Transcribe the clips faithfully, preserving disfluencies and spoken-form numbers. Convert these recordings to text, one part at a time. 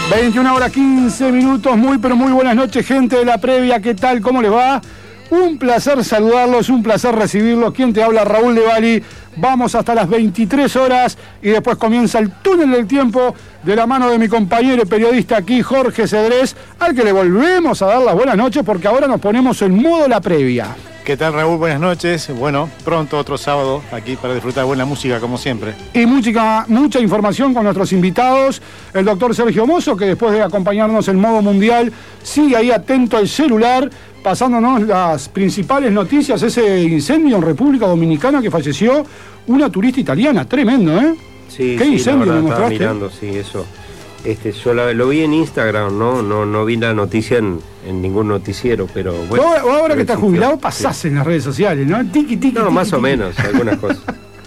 veintiuna horas quince minutos, muy pero muy buenas noches, gente de la previa, ¿qué tal? ¿Cómo les va? Un placer saludarlos, un placer recibirlos. ¿Quién te habla? Raúl Levali. Vamos hasta las veintitrés horas y después comienza el túnel del tiempo de la mano de mi compañero y periodista aquí, Jorge Cedrés, al que le volvemos a dar las buenas noches porque ahora nos ponemos en modo la previa. ¿Qué tal, Raúl? Buenas noches. Bueno, pronto otro sábado aquí para disfrutar de buena música, como siempre. Y mucha, mucha información con nuestros invitados. El doctor Sergio Mozo, que después de acompañarnos en modo mundial, sigue ahí atento al celular, pasándonos las principales noticias. Ese incendio en República Dominicana que falleció una turista italiana. Tremendo, ¿eh? Sí, ¿Qué sí, incendio me estaba mostraste? mirando, sí, eso. Este, yo la, lo vi en Instagram, ¿no? No, no vi la noticia en, en ningún noticiero, pero bueno. Vos, vos ahora que estás existió. jubilado pasás sí. en las redes sociales, ¿no? Tiki, tiki, No, tiki, más o tiki. menos, algunas cosas.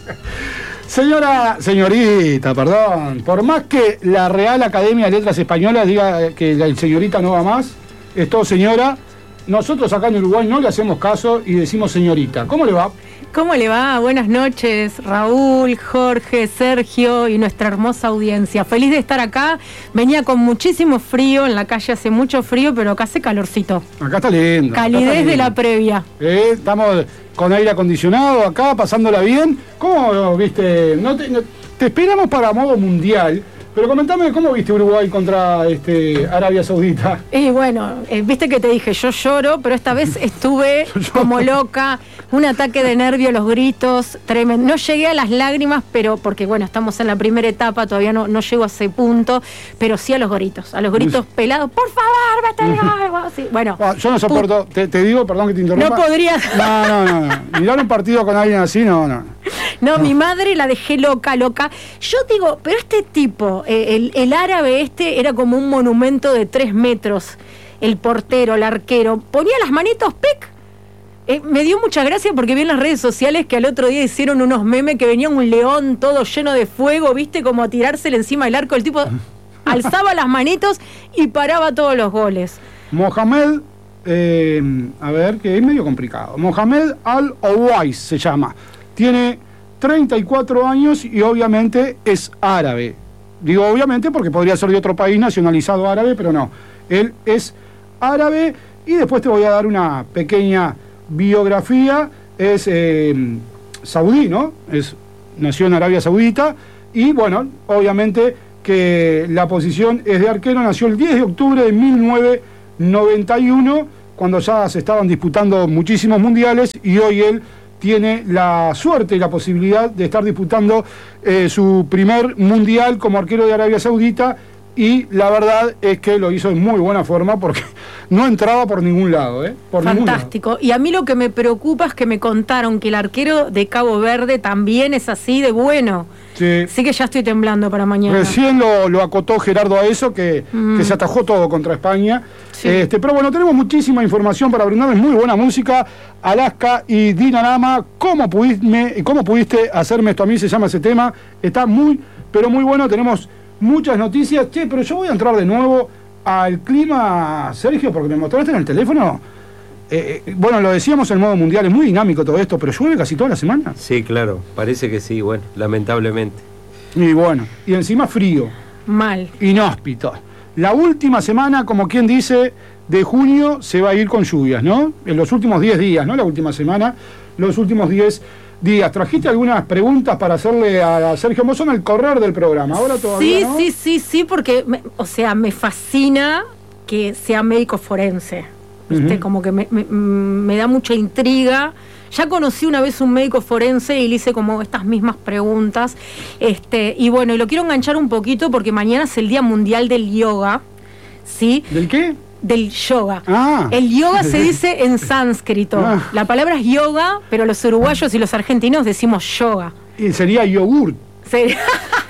Señora, señorita, perdón, por más que la Real Academia de Letras Españolas diga que la señorita no va más, es todo señora, nosotros acá en Uruguay no le hacemos caso y decimos señorita. ¿Cómo le va? ¿Cómo le va? Buenas noches, Raúl, Jorge, Sergio y nuestra hermosa audiencia. Feliz de estar acá. Venía con muchísimo frío, en la calle hace mucho frío, pero acá hace calorcito. Acá está lindo. Calidez está lindo. de la previa. Eh, estamos con aire acondicionado acá, pasándola bien. ¿Cómo viste? No te, no, te esperamos para modo mundial. Pero comentame, ¿cómo viste Uruguay contra este, Arabia Saudita? Y bueno, eh, viste que te dije, yo lloro, pero esta vez estuve como loca, un ataque de nervio, los gritos, tremendo. No llegué a las lágrimas, pero porque bueno, estamos en la primera etapa, todavía no, no llego a ese punto, pero sí a los gritos, a los gritos Uf. pelados, por favor, mete algo, así. Bueno, bueno, yo no soporto, te, te digo, perdón que te interrumpa. No podrías. No, no, no, no. Mirar un partido con alguien así, no, no. No, no, mi madre la dejé loca, loca. Yo digo, pero este tipo, eh, el, el árabe este era como un monumento de tres metros. El portero, el arquero, ponía las manitos, ¡pic! Eh, me dio mucha gracia porque vi en las redes sociales que al otro día hicieron unos memes que venía un león todo lleno de fuego, ¿viste? Como a tirársele encima del arco. El tipo alzaba las manitos y paraba todos los goles. Mohamed, eh, a ver, que es medio complicado. Mohamed Al-Owais se llama. Tiene treinta y cuatro años y obviamente es árabe. Digo obviamente porque podría ser de otro país nacionalizado árabe, pero no. Él es árabe y después te voy a dar una pequeña biografía. Es eh, saudí, ¿no? Es, nació en Arabia Saudita y bueno, obviamente que la posición es de arquero. Nació el diez de octubre de mil novecientos noventa y uno, cuando ya se estaban disputando muchísimos mundiales y hoy él tiene la suerte y la posibilidad de estar disputando eh, su primer mundial como arquero de Arabia Saudita y la verdad es que lo hizo en muy buena forma porque no entraba por ningún lado, ¿eh? Por Fantástico. Ningún lado. Y a mí lo que me preocupa es que me contaron que el arquero de Cabo Verde también es así de bueno. Sí. Sí que ya estoy temblando para mañana. Recién lo, lo acotó Gerardo a eso, que, mm. que se atajó todo contra España. Sí. Este, pero bueno, tenemos muchísima información para brindarles, muy buena música. Alaska y Dinarama, ¿cómo pudiste, ¿cómo pudiste hacerme esto a mí? Se llama ese tema. Está muy, pero muy bueno. Tenemos muchas noticias. Che, pero yo voy a entrar de nuevo al clima, Sergio, porque me mostraste en el teléfono. Eh, eh, bueno, lo decíamos en modo mundial, es muy dinámico todo esto, pero llueve casi toda la semana. Sí, claro, parece que sí, bueno, lamentablemente. Y bueno, y encima frío. Mal. Inhóspito. La última semana, como quien dice, de junio se va a ir con lluvias, ¿no? En los últimos diez días, ¿no? La última semana, los últimos diez días. ¿Trajiste algunas preguntas para hacerle a Sergio Mozo en el correr del programa? Ahora todavía Sí, no. sí, sí, sí, porque, me, o sea, me fascina que sea médico forense. ¿Viste? Uh-huh. Como que me, me, me da mucha intriga. Ya conocí una vez un médico forense y le hice como estas mismas preguntas. Este, y bueno, y lo quiero enganchar un poquito porque mañana es el Día Mundial del Yoga. ¿Sí? ¿Del qué? Del yoga. Ah. El yoga se dice en sánscrito. Ah. La palabra es yoga, pero los uruguayos y los argentinos decimos yoga. Y sería yogur. Sería...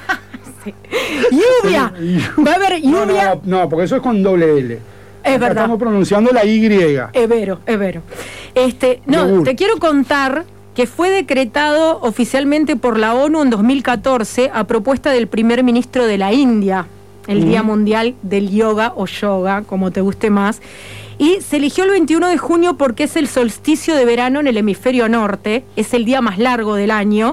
sí. Lluvia. Va a haber lluvia. No, no, no, porque eso es con doble L. Es Acá verdad. Estamos pronunciando la Y. Evero, Evero. Este, no, yogur. Te quiero contar que fue decretado oficialmente por la ONU en dos mil catorce a propuesta del primer ministro de la India, el mm. Día Mundial del Yoga o Yoga, como te guste más. Y se eligió el veintiuno de junio porque es el solsticio de verano en el hemisferio norte, es el día más largo del año,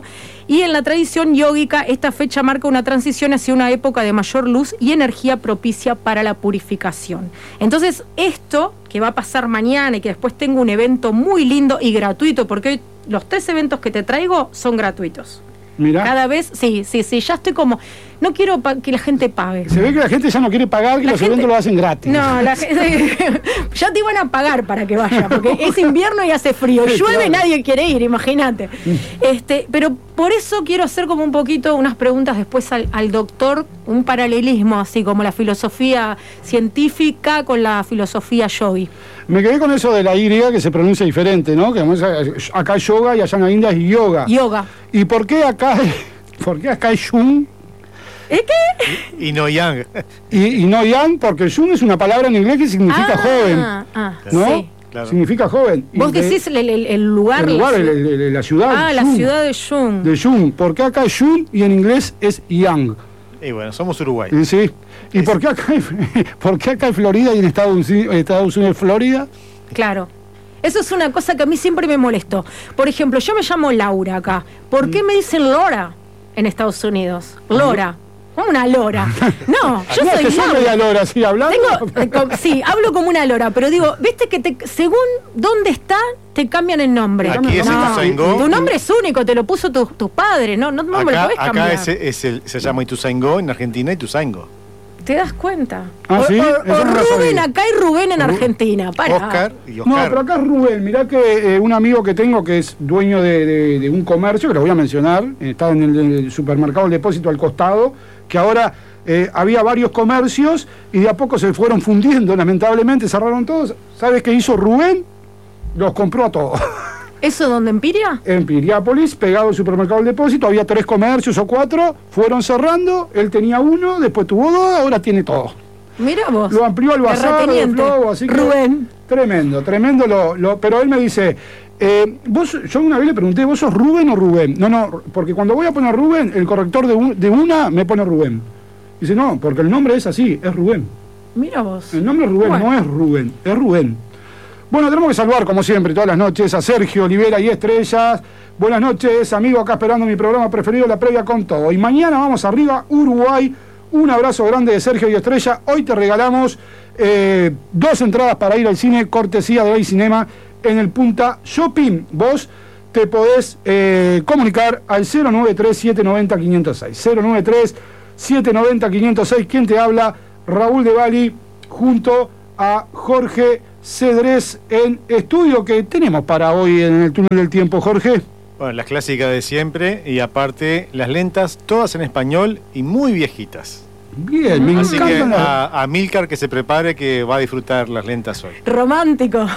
Y en la tradición yógica, esta fecha marca una transición hacia una época de mayor luz y energía propicia para la purificación. Entonces, esto que va a pasar mañana y que después tengo un evento muy lindo y gratuito, porque hoy los tres eventos que te traigo son gratuitos. Mirá. Cada vez, sí, sí, sí, ya estoy como, no quiero pa- que la gente pague. Se ve que la gente ya no quiere pagar, que La los gente- eventos lo hacen gratis. No, la gente, ya te iban a pagar para que vaya, porque es invierno y hace frío, Sí, llueve, claro. nadie quiere ir, imagínate. Este, pero por eso quiero hacer como un poquito unas preguntas después al, al doctor, un paralelismo así como la filosofía científica con la filosofía yogi. Me quedé con eso de la Y que se pronuncia diferente, ¿no? Que además, eh, acá es yoga y allá en la India es yoga. Yoga. ¿Y por qué acá, por qué acá es Shun ¿Es qué? Y no Yang. y, y no Yang? Porque Shun es una palabra en inglés que significa Ah, joven, ah, ¿no? sí. Claro. Significa joven. Y Vos de- decís el, el- el lugar. el lugar, la, el- ciudad. el- el- la ciudad. Ah, la Shun, ciudad de Shun. de Shun. ¿Por qué acá es Shun y en inglés es Yang? Y bueno, somos Uruguay. Y sí. ¿Y por qué acá, por qué acá en Florida y en Estados Unidos, Estados Unidos Florida? Claro. Eso es una cosa que a mí siempre me molestó. Por ejemplo, yo me llamo Laura acá. ¿Por qué me dicen Lora en Estados Unidos? Lora. Como una lora. No, yo no, soy que soy Laura. media lora, sí, hablando. Tengo, eh, com- sí, hablo como una lora, pero digo, viste que te, según dónde está, te cambian el nombre. Aquí es el Ituzaingó. Tu nombre es único, te lo puso tu- tus padres, no, no, no me lo Acá, podés cambiar. acá es, es el, se llama Ituzaingó en Argentina, Ituzaingó. ¿Te das cuenta? Ah, o ¿sí? o- Eso o no lo Rubén sabía. acá y Rubén en Argentina. Para. Oscar y No, Oscar. pero acá es Rubén. Mirá que eh, un amigo que tengo que es dueño de, de- de un comercio, que lo voy a mencionar, está en el, el supermercado El Depósito al costado, que ahora eh, había varios comercios y de a poco se fueron fundiendo, lamentablemente, cerraron todos. ¿Sabes qué hizo Rubén? Los compró a todos. ¿Eso dónde, Empiria? En Piriápolis, pegado al supermercado El Depósito, había tres comercios o cuatro, fueron cerrando, él tenía uno, después tuvo dos, ahora tiene todo. Mira vos. Lo amplió al bazar, de Terrateniente. Flow, así que... Rubén. Tremendo, tremendo, lo, lo- pero él me dice, eh, vos, yo una vez le pregunté, ¿vos sos Rubén o Rubén? No, no, porque cuando voy a poner Rubén, el corrector de, un- de una me pone Rubén. Dice, no, porque el nombre es así, es Rubén. Mira vos. El nombre es Rubén, Bueno. no es Rubén, es Rubén. Bueno, tenemos que saludar, como siempre, todas las noches a Sergio Olivera y Estrellas. Buenas noches, amigo, acá esperando mi programa preferido, La Previa con Todo. Y mañana vamos arriba, Uruguay. Un abrazo grande de Sergio y Estrella. Hoy te regalamos eh, dos entradas para ir al cine, cortesía de Hoy Cinema, en el Punta Shopping. Vos te podés eh, comunicar al cero nueve tres, siete nueve cero, cinco cero seis. cero nueve tres, siete nueve cero, cinco cero seis. ¿Quién te habla? Raúl de Bali, junto a Jorge Cedrés en estudio. Que tenemos para hoy en el túnel del tiempo, Jorge? Bueno, las clásicas de siempre y aparte las lentas, todas en español y muy viejitas. Bien, me Así que encantan las... a, a Milcar que se prepare que va a disfrutar las lentas hoy. Romántico.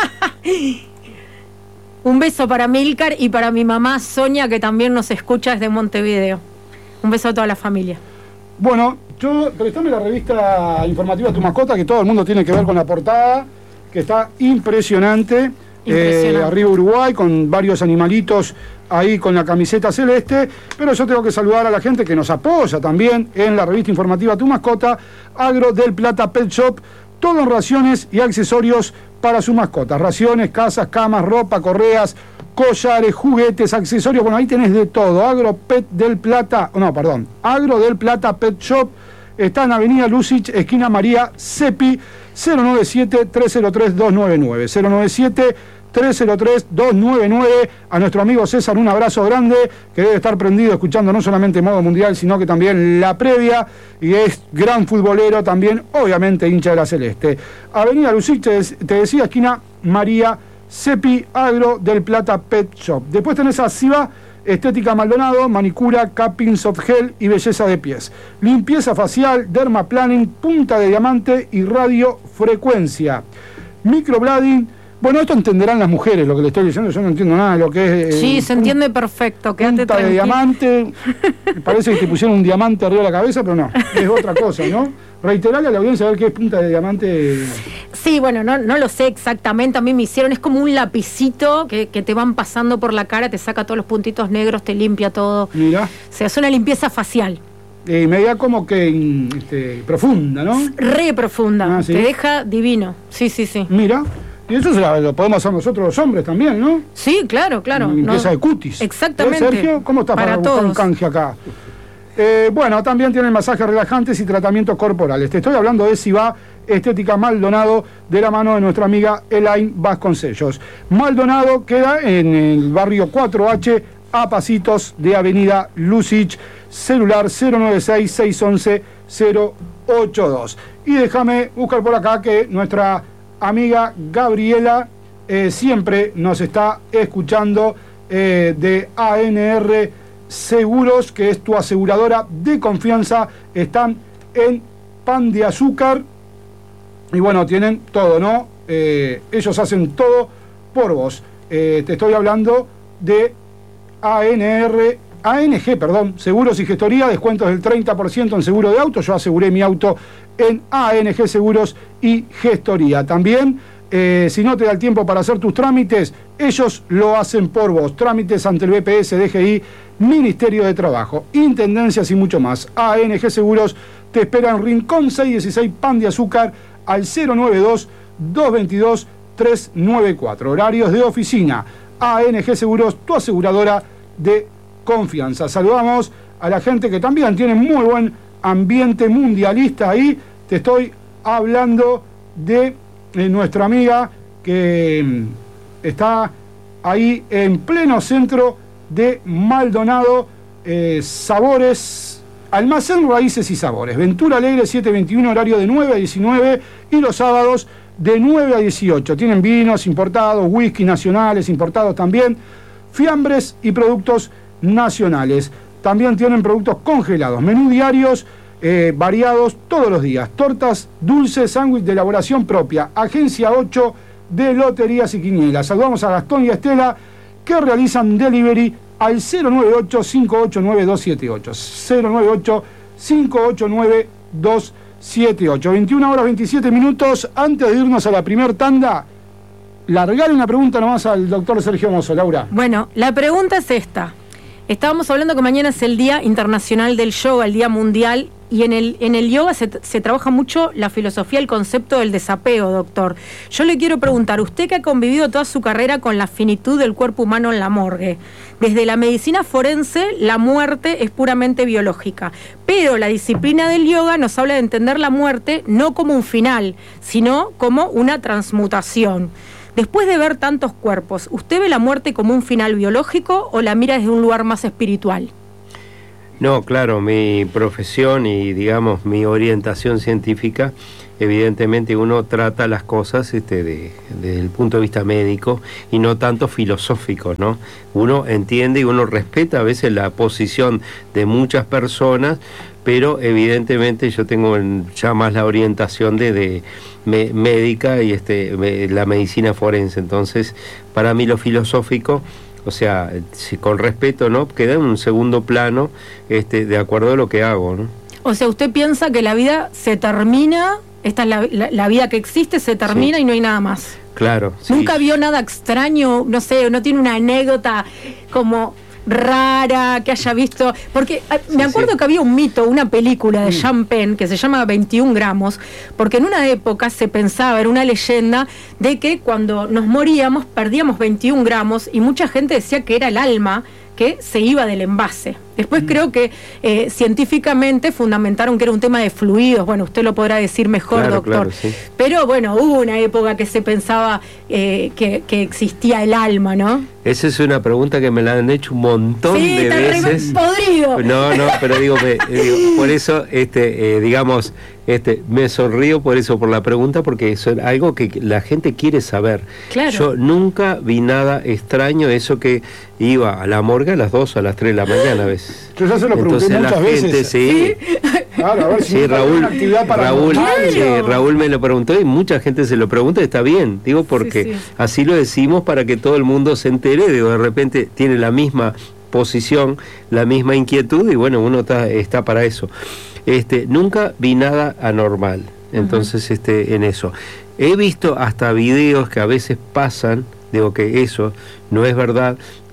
Un beso para Milcar y para mi mamá Sonia, que también nos escucha desde Montevideo. Un beso a toda la familia. Bueno, yo, prestame la revista informativa Tu Mascota, que todo el mundo tiene que ver con la portada, que está impresionante. Impresionante. Eh, arriba Uruguay, con varios animalitos ahí con la camiseta celeste. Pero yo tengo que saludar a la gente que nos apoya también en la revista informativa Tu Mascota, Agro del Plata Pet Shop, todo en raciones y accesorios para su mascota. Raciones, casas, camas, ropa, correas, collares, juguetes, accesorios. Bueno, ahí tenés de todo. Agro Pet del Plata, no, perdón, Agro del Plata Pet Shop. Está en Avenida Lucich, esquina María Cepi, cero nueve siete, tres cero tres, dos nueve nueve. cero nueve siete, tres cero tres, dos nueve nueve. A nuestro amigo César, un abrazo grande, que debe estar prendido escuchando no solamente Modo Mundial, sino que también La Previa, y es gran futbolero también, obviamente hincha de la Celeste. Avenida Lucich, te, te decía, esquina María Cepi, Agro del Plata Pet Shop. Después tenés a Siva Estética Maldonado, manicura, capping, soft gel y belleza de pies. Limpieza facial, dermaplaning, punta de diamante y radiofrecuencia. Microblading. Bueno, esto entenderán las mujeres, lo que le estoy diciendo. Yo no entiendo nada de lo que es. Sí, eh, se entiende perfecto. Quédate Punta de tranquilo. diamante. Me parece que te pusieron un diamante arriba de la cabeza, pero no. Es otra cosa, ¿no? Reiterarle a la audiencia a ver qué es punta de diamante. Sí, bueno, no, no lo sé exactamente, a mí me hicieron, es como un lapicito que, que te van pasando por la cara, te saca todos los puntitos negros, te limpia todo. Mira. Se hace una limpieza facial, Eh, media como que este, profunda, ¿no? re profunda, Ah, ¿sí? te deja divino, sí, sí, sí. Mira. Y eso se la, lo podemos hacer nosotros los hombres también, ¿no? Sí, claro, claro. Limpieza no. de cutis. Exactamente. ¿Eh, Sergio? ¿Cómo estás para, para buscar un canje acá? Eh, bueno, también tienen masajes relajantes y tratamientos corporales. Te estoy hablando de Sibá Estética Maldonado, de la mano de nuestra amiga Elaine Vasconcellos. Maldonado queda en el barrio cuatro H, a pasitos de Avenida Lucich, celular cero nueve seis, seis once, cero ocho dos. Y déjame buscar por acá que nuestra amiga Gabriela eh, siempre nos está escuchando eh, de A N R Seguros, que es tu aseguradora de confianza. Están en Pan de Azúcar y bueno, tienen todo, ¿no? Eh, ellos hacen todo por vos. Eh, te estoy hablando de A N R, A N G, perdón, Seguros y Gestoría, descuentos del treinta por ciento en seguro de auto. Yo aseguré mi auto en A N G Seguros y Gestoría. También, eh, si no te da el tiempo para hacer tus trámites, ellos lo hacen por vos. Trámites ante el B P S, D G I, Ministerio de Trabajo, Intendencias y mucho más. A N G Seguros te espera en Rincón seiscientos dieciséis, Pan de Azúcar, al cero nueve dos, dos dos dos, tres nueve cuatro. Horarios de oficina. A N G Seguros, tu aseguradora de confianza. Saludamos a la gente que también tiene muy buen ambiente mundialista ahí. Te estoy hablando de, de nuestra amiga que mm, está ahí en pleno centro de Maldonado, eh, Sabores, Almacén Raíces y Sabores. Ventura Alegre setecientos veintiuno, horario de nueve a diecinueve y los sábados de nueve a dieciocho. Tienen vinos importados, whisky nacionales, importados también, fiambres y productos nacionales. También tienen productos congelados, menú diarios eh, variados todos los días. Tortas, dulces, sándwich de elaboración propia. Agencia ocho de Loterías y Quinielas. Saludamos a Gastón y a Estela, que realizan delivery al cero nueve ocho, cinco ocho nueve, dos siete ocho. cero nueve ocho, cinco ocho nueve, dos siete ocho. veintiuna horas veintisiete minutos. Antes de irnos a la primer tanda, largale una pregunta nomás al doctor Sergio Mozo, Laura. Bueno, la pregunta es esta. Estábamos hablando que mañana es el Día Internacional del Yoga, el Día Mundial, y en el, en el yoga se, se trabaja mucho la filosofía, el concepto del desapego, doctor. Yo le quiero preguntar, usted que ha convivido toda su carrera con la finitud del cuerpo humano en la morgue, desde la medicina forense, la muerte es puramente biológica, pero la disciplina del yoga nos habla de entender la muerte no como un final, sino como una transmutación. Después de ver tantos cuerpos, ¿usted ve la muerte como un final biológico o la mira desde un lugar más espiritual? No, claro, mi profesión y, digamos, mi orientación científica, evidentemente uno trata las cosas este, de, desde el punto de vista médico y no tanto filosófico, ¿no? Uno entiende y uno respeta a veces la posición de muchas personas, pero evidentemente yo tengo ya más la orientación de, de me, médica y este, me, la medicina forense. Entonces, para mí lo filosófico, o sea, si, con respeto, ¿no?, queda en un segundo plano, este, de acuerdo a lo que hago, ¿no? O sea, ¿usted piensa que la vida se termina, esta es la, la, la vida que existe, se termina sí. y no hay nada más? Claro. ¿Nunca sí. vio nada extraño? No sé, no tiene una anécdota como rara que haya visto, porque sí, me acuerdo sí. que había un mito, una película de mm. Sean Penn que se llama veintiún gramos, porque en una época se pensaba, era una leyenda de que cuando nos moríamos perdíamos veintiún gramos y mucha gente decía que era el alma que se iba del envase. Después mm. creo que eh, científicamente fundamentaron que era un tema de fluidos. Bueno, usted lo podrá decir mejor, claro, doctor. Claro, sí. Pero bueno, hubo una época que se pensaba eh, que, que existía el alma, ¿no? Esa es una pregunta que me la han hecho un montón sí, de veces. Sí, podrido. No, no, pero digo, me, digo por eso, este, eh, digamos, este, me sonrío por eso, por la pregunta, porque es algo que la gente quiere saber. Claro. Yo nunca vi nada extraño, eso que iba a la morgue a las dos o a las tres de la mañana a veces. Yo ya se lo pregunté Entonces, muchas la gente, veces. Sí. Claro, a ver si sí, Raúl, Raúl, claro. sí, Raúl me lo preguntó y mucha gente se lo pregunta y está bien, digo, porque sí, sí. así lo decimos para que todo el mundo se entere, digo, de repente tiene la misma posición, la misma inquietud y bueno, uno está, está para eso. Este, nunca vi nada anormal, entonces uh-huh. este, en eso. He visto hasta videos que a veces pasan, digo que eso no es verdad,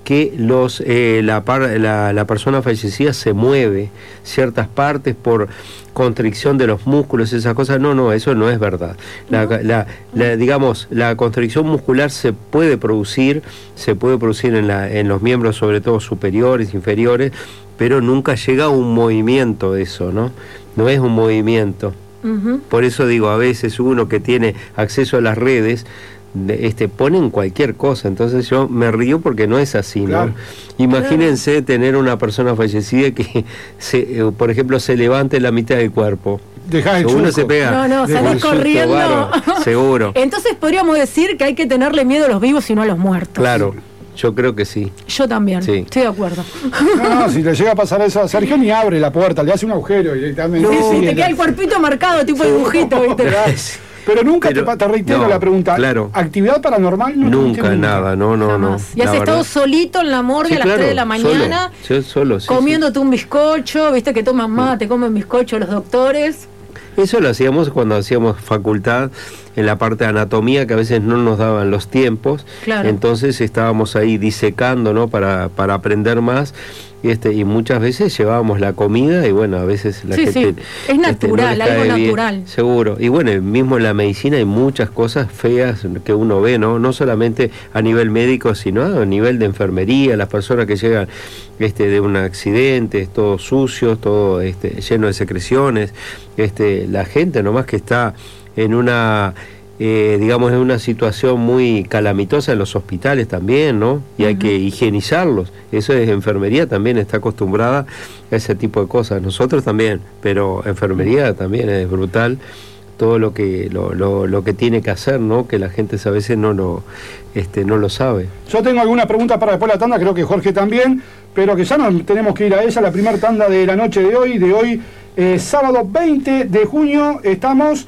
que los eh, la, par, la, la persona fallecida se mueve ciertas partes por constricción de los músculos, esas cosas. No, no, eso no es verdad. La, ¿No? la, la, digamos, la constricción muscular se puede producir, se puede producir en, la, en los miembros, sobre todo superiores, inferiores, pero nunca llega a un movimiento eso, ¿no? No es un movimiento. Uh-huh. Por eso digo, a veces uno que tiene acceso a las redes, de, este, ponen cualquier cosa, entonces yo me río porque no es así, ¿no? Claro. Imagínense claro. tener una persona fallecida que, se, eh, por ejemplo, se levante la mitad del cuerpo. Dejá el uno surco. se pega. No, no, salís corriendo. Bárbaro, seguro. Entonces podríamos decir que hay que tenerle miedo a los vivos y no a los muertos. Claro. Yo creo que sí. Yo también, sí. Estoy de acuerdo. No, no, si le llega a pasar eso a Sergio, ni abre la puerta, le hace un agujero directamente. No, sí, sí, te la... queda el cuerpito marcado, tipo dibujito, ¿viste? Pero nunca Pero, te, te reitero no, la pregunta. Claro. ¿Actividad paranormal? No nunca, nada, no, no, Jamás. no. Y has estado verdad. solito en la morgue sí, a las claro, tres de la mañana, solo, yo solo, sí, comiéndote sí. un bizcocho, viste que toman mate, comen bizcocho los doctores. Eso lo hacíamos cuando hacíamos facultad en la parte de anatomía, que a veces no nos daban los tiempos, claro. Entonces estábamos ahí disecando, ¿no? Para, para aprender más. Y, este, y muchas veces llevábamos la comida y bueno, a veces la sí, gente... Sí. Es natural, este, no algo bien, natural. Seguro. Y bueno, mismo en la medicina hay muchas cosas feas que uno ve, ¿no? No solamente a nivel médico, sino a nivel de enfermería, las personas que llegan este, de un accidente, todos sucios, todo este, lleno de secreciones, este, la gente nomás que está en una... Eh, digamos, en una situación muy calamitosa en los hospitales también, ¿no? Y hay uh-huh. que higienizarlos. Eso es enfermería, también está acostumbrada a ese tipo de cosas. Nosotros también, pero enfermería también es brutal todo lo que lo, lo, lo que tiene que hacer, ¿no? Que la gente a veces no lo este no lo sabe. Yo tengo alguna pregunta para después de la tanda, creo que Jorge también, pero que ya nos tenemos que ir a ella, la primera tanda de la noche de hoy, de hoy, eh, sábado veinte de junio, estamos...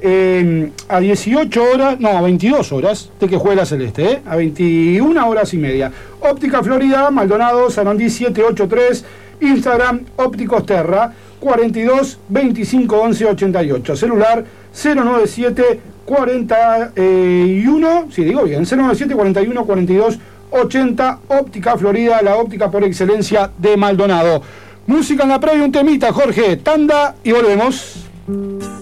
Eh, a dieciocho horas, no, a veintidós horas de que juegue la Celeste, ¿eh? A veintiuna horas y media. Óptica Florida, Maldonado, Sarandí siete ocho tres, Instagram, Ópticos Terra, cuarenta y dos, veinticinco, once, ochenta y ocho. Celular cero noventa y siete, cuarenta y uno, si digo bien, cero noventa y siete, cuarenta y uno, cuarenta y dos, ochenta. Óptica Florida, la óptica por excelencia de Maldonado. Música en la previa, un temita, Jorge, tanda y volvemos.